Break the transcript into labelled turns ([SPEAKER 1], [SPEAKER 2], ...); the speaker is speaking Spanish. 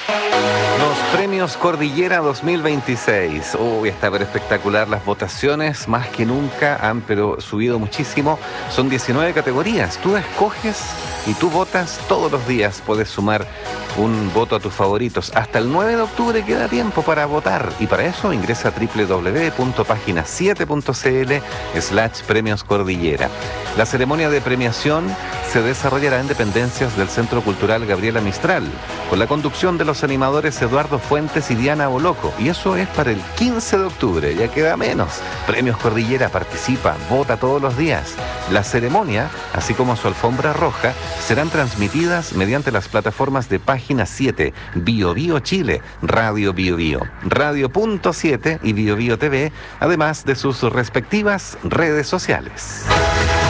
[SPEAKER 1] Los premios Cordillera 2026. Uy, está pero espectacular. Las votaciones más que nunca han pero subido muchísimo. Son 19 categorías. Tú escoges y tú votas todos los días. Puedes sumar un voto a tus favoritos. Hasta el 9 de octubre queda tiempo para votar. Y para eso ingresa a www.pagina7.cl/premios Cordillera. La ceremonia de premiación se desarrollará en dependencias del Centro Cultural Gabriela Mistral, con la conducción de los animadores Eduardo Fuentes y Diana Boloco. Y eso es para el 15 de octubre, ya queda menos. Premios Cordillera, participa, vota todos los días. La ceremonia, así como su alfombra roja, serán transmitidas mediante las plataformas de Página 7, Bio Bio Chile, Radio Bio Bio, Radio.7 y Bio Bio TV, además de sus respectivas redes sociales.